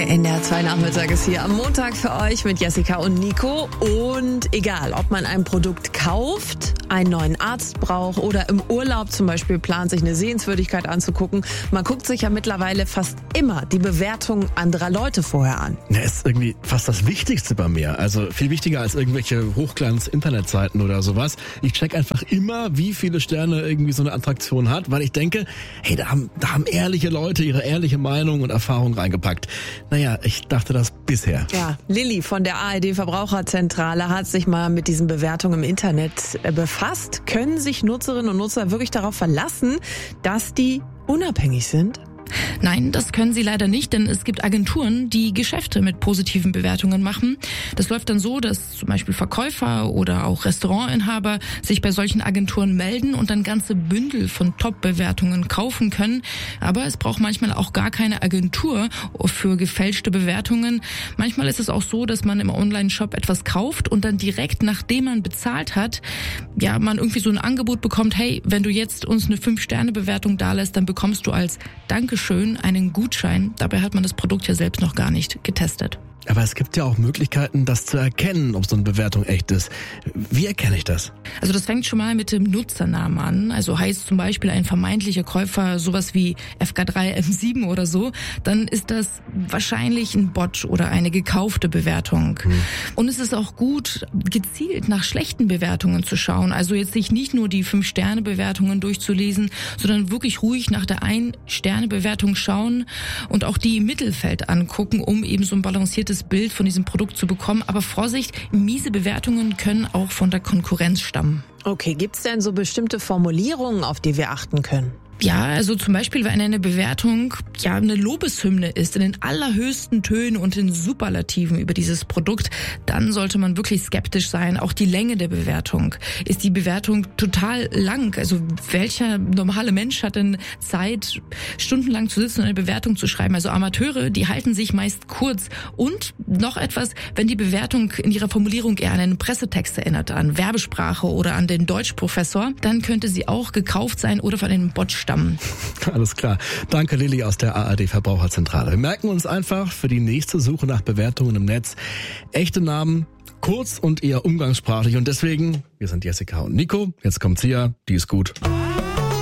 NDR 2 Nachmittag ist hier am Montag für euch mit Jessica und Nico. Und egal, ob man ein Produkt kauft, einen neuen Arzt braucht oder im Urlaub zum Beispiel plant, sich eine Sehenswürdigkeit anzugucken, man guckt sich ja mittlerweile fast immer die Bewertung anderer Leute vorher an. Ja, ist irgendwie fast das Wichtigste bei mir. Also viel wichtiger als irgendwelche Hochglanz-Internetseiten oder sowas. Ich check einfach immer, wie viele Sterne irgendwie so eine Attraktion hat, weil ich denke, hey, da haben ehrliche Leute ihre ehrliche Meinung und Erfahrung reingepackt. Naja, ich dachte das bisher. Ja, Lilly von der ARD-Verbraucherzentrale hat sich mal mit diesen Bewertungen im Internet befasst. Können sich Nutzerinnen und Nutzer wirklich darauf verlassen, dass die unabhängig sind? Nein, das können sie leider nicht, denn es gibt Agenturen, die Geschäfte mit positiven Bewertungen machen. Das läuft dann so, dass zum Beispiel Verkäufer oder auch Restaurantinhaber sich bei solchen Agenturen melden und dann ganze Bündel von Top-Bewertungen kaufen können. Aber es braucht manchmal auch gar keine Agentur für gefälschte Bewertungen. Manchmal ist es auch so, dass man im Online-Shop etwas kauft und dann direkt, nachdem man bezahlt hat, ja, man irgendwie so ein Angebot bekommt, hey, wenn du jetzt uns eine 5-Sterne-Bewertung dalässt, dann bekommst du als Dankeschön einen Gutschein. Dabei hat man das Produkt ja selbst noch gar nicht getestet. Aber es gibt ja auch Möglichkeiten, das zu erkennen, ob so eine Bewertung echt ist. Wie erkenne ich das? Also das fängt schon mal mit dem Nutzernamen an. Also heißt zum Beispiel ein vermeintlicher Käufer sowas wie FK3M7 oder so, dann ist das wahrscheinlich ein Bot oder eine gekaufte Bewertung. Und es ist auch gut, gezielt nach schlechten Bewertungen zu schauen. Also jetzt sich nicht nur die 5-Sterne-Bewertungen durchzulesen, sondern wirklich ruhig nach der 1-Sterne-Bewertung schauen und auch die im Mittelfeld angucken, um eben so ein balanciertes Bild von diesem Produkt zu bekommen. Aber Vorsicht, miese Bewertungen können auch von der Konkurrenz stammen. Okay, gibt's denn so bestimmte Formulierungen, auf die wir achten können? Ja, also zum Beispiel, wenn eine Bewertung ja eine Lobeshymne ist, in den allerhöchsten Tönen und in Superlativen über dieses Produkt, dann sollte man wirklich skeptisch sein. Auch die Länge der Bewertung. Ist die Bewertung total lang? Also welcher normale Mensch hat denn Zeit, stundenlang zu sitzen und eine Bewertung zu schreiben? Also Amateure, die halten sich meist kurz. Und noch etwas, wenn die Bewertung in ihrer Formulierung eher an einen Pressetext erinnert, an Werbesprache oder an den Deutschprofessor, dann könnte sie auch gekauft sein oder von einem Bot stammen. Alles klar. Danke, Lilly aus der ARD-Verbraucherzentrale. Wir merken uns einfach für die nächste Suche nach Bewertungen im Netz echte Namen, kurz und eher umgangssprachlich. Und deswegen, wir sind Jessica und Nico. Jetzt kommt Sia, die ist gut.